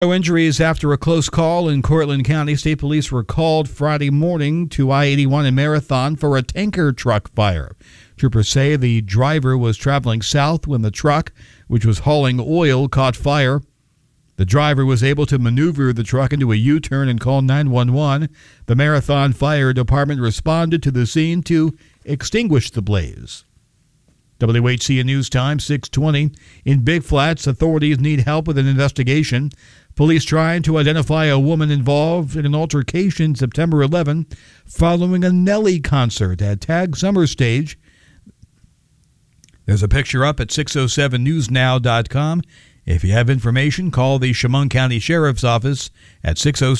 No injuries after a close call in Cortland County. State police were called Friday morning to I-81 in Marathon for a tanker truck fire. Troopers say the driver was traveling south when the truck, which was hauling oil, caught fire. The driver was able to maneuver the truck into a U-turn and call 911. The Marathon Fire Department responded to the scene to extinguish the blaze. WHCN News Time, 6:20. In Big Flats, authorities need help with an investigation. Police trying to identify a woman involved in an altercation September 11 following a Nelly concert at Tag Summer Stage. There's a picture up at 607newsnow.com. If you have information, call the Chemung County Sheriff's Office at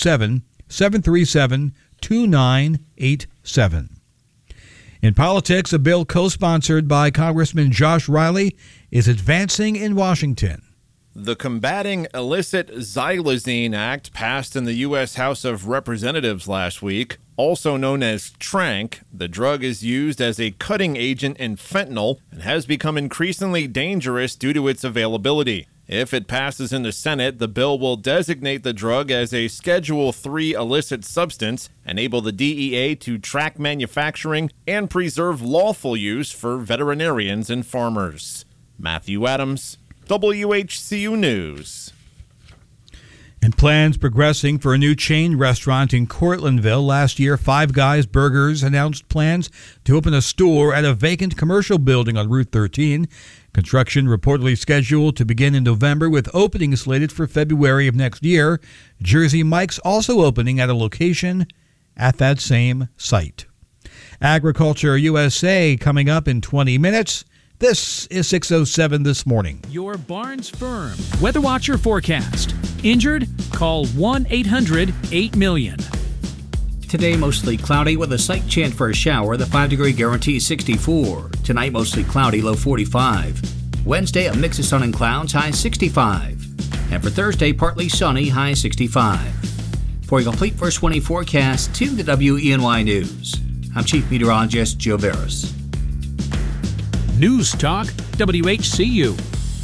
607-737-2987. In politics, a bill co-sponsored by Congressman Josh Riley is advancing in Washington. The Combating Illicit Xylazine Act passed in the U.S. House of Representatives last week. Also known as Tranq, the drug is used as a cutting agent in fentanyl and has become increasingly dangerous due to its availability. If it passes in the Senate, the bill will designate the drug as a Schedule III illicit substance, enable the DEA to track manufacturing, and preserve lawful use for veterinarians and farmers. Matthew Adams, WHCU News. And plans progressing for a new chain restaurant in Cortlandville. Last year, Five Guys Burgers announced plans to open a store at a vacant commercial building on Route 13. Construction reportedly scheduled to begin in November, with opening slated for February of next year. Jersey Mike's also opening at a location at that same site. Agriculture USA coming up in 20 minutes. This is 607 This Morning. Your Barnes Firm Weather Watcher forecast. Injured? Call 1-800-8-million. Today, mostly cloudy with a slight chance for a shower. The 5-degree guarantee is 64. Tonight, mostly cloudy, low 45. Wednesday, a mix of sun and clouds, high 65. And for Thursday, partly sunny, high 65. For a complete first 20 forecast, tune to WENY News. I'm Chief Meteorologist Joe Veras. News Talk WHCU.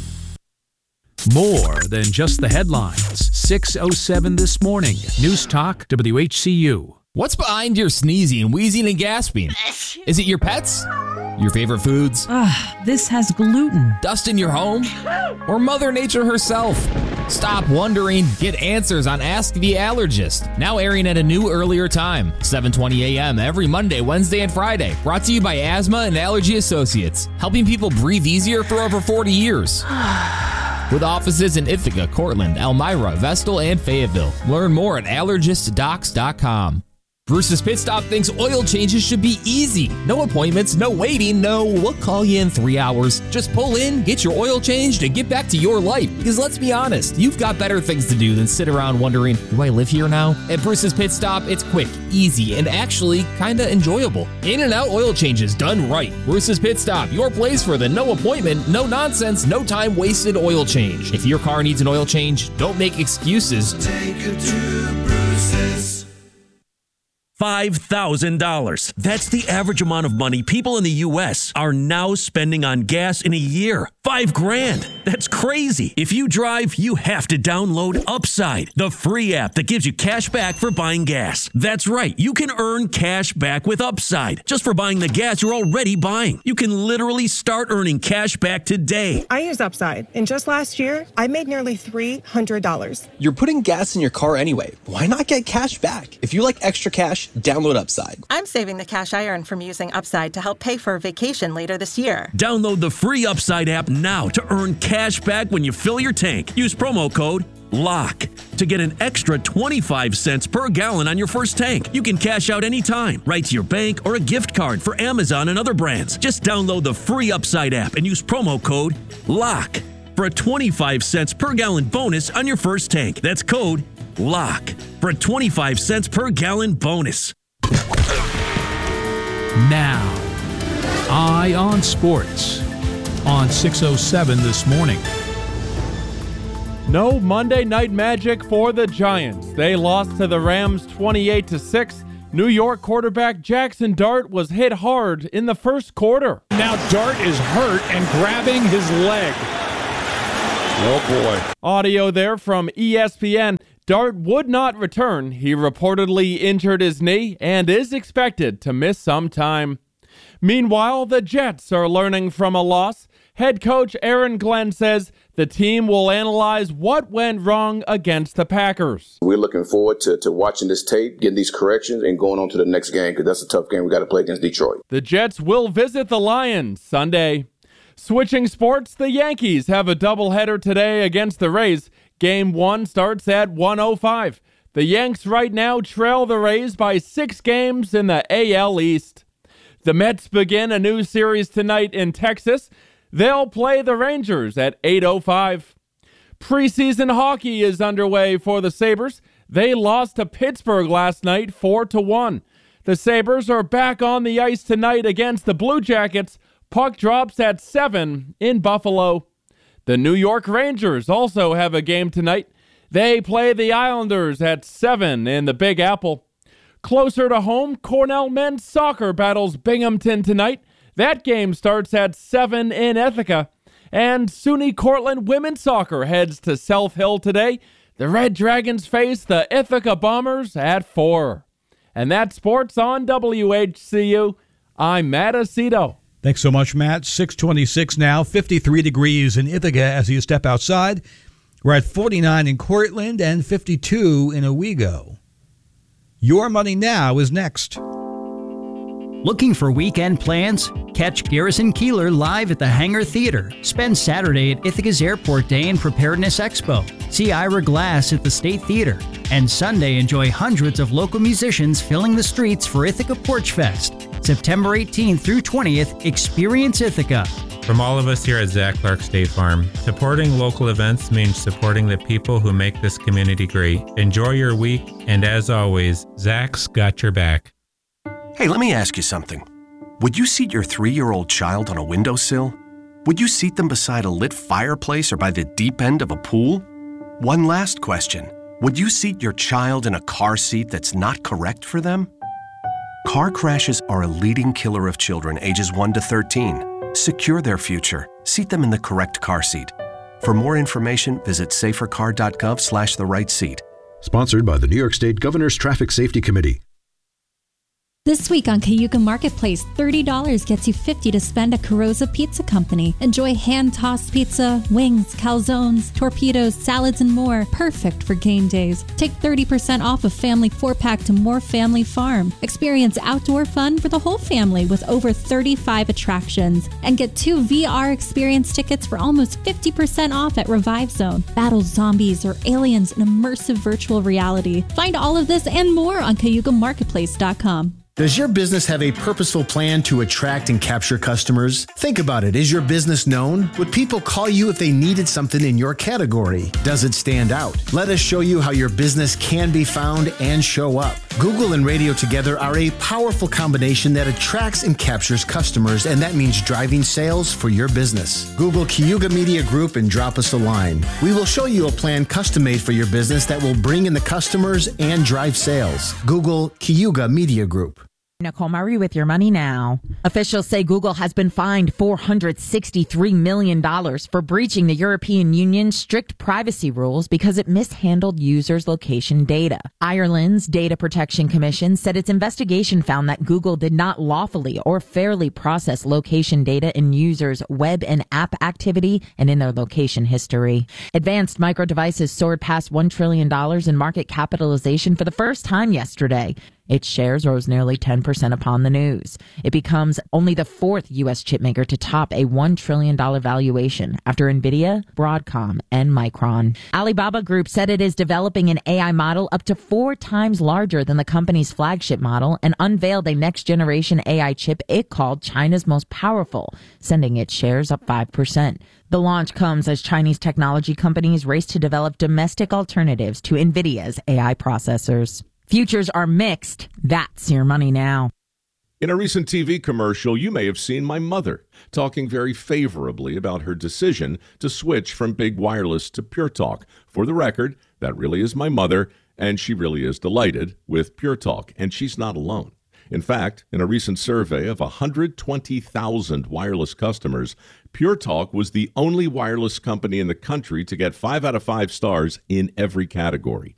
More than just the headlines. 607 This Morning. News Talk WHCU. What's behind your sneezing, wheezing, and gasping? Is it your pets? Your favorite foods? This has gluten. Dust in your home? Or Mother Nature herself? Stop wondering. Get answers on Ask the Allergist. Now airing at a new, earlier time. 7:20 a.m. every Monday, Wednesday, and Friday. Brought to you by Asthma and Allergy Associates. Helping people breathe easier for over 40 years. With offices in Ithaca, Cortland, Elmira, Vestal, and Fayetteville. Learn more at allergistdocs.com. Bruce's Pit Stop thinks oil changes should be easy. No appointments, no waiting, no we'll call you in 3 hours. Just pull in, get your oil changed, and get back to your life. Because let's be honest, you've got better things to do than sit around wondering, do I live here now? At Bruce's Pit Stop, it's quick, easy, and actually kinda enjoyable. In and out oil changes done right. Bruce's Pit Stop, your place for the no appointment, no nonsense, no time wasted oil change. If your car needs an oil change, don't make excuses. Take it to Bruce's. $5,000. That's the average amount of money people in the U.S. are now spending on gas in a year. $5,000. That's crazy. If you drive, you have to download Upside, the free app that gives you cash back for buying gas. That's right. You can earn cash back with Upside just for buying the gas you're already buying. You can literally start earning cash back today. I use Upside, and just last year, I made nearly $300. You're putting gas in your car anyway. Why not get cash back? If you like extra cash, download Upside. I'm saving the cash I earn from using Upside to help pay for a vacation later this year. Download the free Upside app now to earn cash back when you fill your tank. Use promo code LOCK to get an extra 25 cents per gallon on your first tank. You can cash out anytime, right to your bank or a gift card for Amazon and other brands. Just download the free Upside app and use promo code LOCK for a 25 cents per gallon bonus on your first tank. That's code LOCK for a 25 cents per gallon bonus. Now, Eye on Sports on 607 This Morning. No Monday Night Magic for the Giants. They lost to the Rams 28-6. New York quarterback Jackson Dart was hit hard in the first quarter. Now Dart is hurt and grabbing his leg. Oh, boy. Audio there from ESPN. Dart would not return. He reportedly injured his knee and is expected to miss some time. Meanwhile, the Jets are learning from a loss. Head coach Aaron Glenn says the team will analyze what went wrong against the Packers. We're looking forward to watching this tape, getting these corrections, and going on to the next game because that's a tough game we got to play against Detroit. The Jets will visit the Lions Sunday. Switching sports, the Yankees have a doubleheader today against the Rays. Game 1 starts at 1:05. The Yanks right now trail the Rays by 6 games in the AL East. The Mets begin a new series tonight in Texas. They'll play the Rangers at 8:05. Preseason hockey is underway for the Sabres. They lost to Pittsburgh last night 4-1. The Sabres are back on the ice tonight against the Blue Jackets. Puck drops at 7 in Buffalo. The New York Rangers also have a game tonight. They play the Islanders at 7 in the Big Apple. Closer to home, Cornell men's soccer battles Binghamton tonight. That game starts at 7 in Ithaca. And SUNY Cortland women's soccer heads to South Hill today. The Red Dragons face the Ithaca Bombers at 4. And that's sports on WHCU. I'm Matt Aceto. Thanks so much, Matt. 6:26 now, 53 degrees in Ithaca as you step outside. We're at 49 in Cortland and 52 in Owego. Your Money Now is next. Looking for weekend plans? Catch Garrison Keillor live at the Hangar Theater. Spend Saturday at Ithaca's Airport Day and Preparedness Expo. See Ira Glass at the State Theater. And Sunday, enjoy hundreds of local musicians filling the streets for Ithaca Porch Fest. September 18th through 20th, experience Ithaca. From all of us here at Zach Clark State Farm, supporting local events means supporting the people who make this community great. Enjoy your week, and as always, Zach's got your back. Hey, let me ask you something. Would you seat your 3-year-old child on a windowsill? Would you seat them beside a lit fireplace or by the deep end of a pool? One last question. Would you seat your child in a car seat that's not correct for them? Car crashes are a leading killer of children ages 1 to 13. Secure their future. Seat them in the correct car seat. For more information, visit safercar.gov/the-right-seat. Sponsored by the New York State Governor's Traffic Safety Committee. This week on Cayuga Marketplace, $30 gets you $50 to spend at Carosa Pizza Company. Enjoy hand-tossed pizza, wings, calzones, torpedoes, salads, and more. Perfect for game days. Take 30% off a family 4-pack to More Family Farm. Experience outdoor fun for the whole family with over 35 attractions. And get 2 VR experience tickets for almost 50% off at Revive Zone. Battle zombies or aliens in immersive virtual reality. Find all of this and more on CayugaMarketplace.com. Does your business have a purposeful plan to attract and capture customers? Think about it. Is your business known? Would people call you if they needed something in your category? Does it stand out? Let us show you how your business can be found and show up. Google and radio together are a powerful combination that attracts and captures customers, and that means driving sales for your business. Google Cayuga Media Group and drop us a line. We will show you a plan custom-made for your business that will bring in the customers and drive sales. Google Cayuga Media Group. Nicole Murray with Your Money Now. Officials say Google has been fined $463 million for breaching the European Union's strict privacy rules because it mishandled users' location data. Ireland's Data Protection Commission said its investigation found that Google did not lawfully or fairly process location data in users' web and app activity and in their location history. Advanced Micro Devices soared past $1 trillion in market capitalization for the first time yesterday. Its shares rose nearly 10% upon the news. It becomes only the 4th U.S. chipmaker to top a $1 trillion valuation after NVIDIA, Broadcom, and Micron. Alibaba Group said it is developing an AI model up to 4 times larger than the company's flagship model and unveiled a next-generation AI chip it called China's most powerful, sending its shares up 5%. The launch comes as Chinese technology companies race to develop domestic alternatives to NVIDIA's AI processors. Futures are mixed. That's Your Money Now. In a recent TV commercial, you may have seen my mother talking very favorably about her decision to switch from big wireless to Pure Talk. For the record, that really is my mother, and she really is delighted with Pure Talk, and she's not alone. In fact, in a recent survey of 120,000 wireless customers, Pure Talk was the only wireless company in the country to get 5 out of 5 stars in every category.